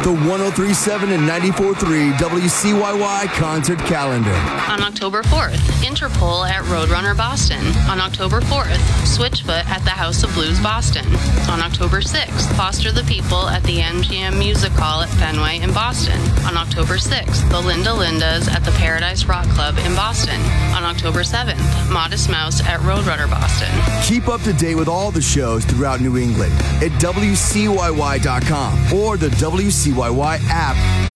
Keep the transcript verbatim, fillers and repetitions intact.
The one oh three point seven and ninety-four point three W C Y Y concert calendar. On October fourth, Interpol at Roadrunner Boston. On October fourth, Switchfoot at the House of Blues Boston. On October sixth, Foster the People at the M G M Music Hall at Fenway in Boston. On October sixth, the Linda Lindas at the Paradise Rock Club in Boston. On October seventh, Modest Mouse at Roadrunner Boston. Keep up to date with all the shows throughout New England at W C Y Y dot com or the W C Y Y app.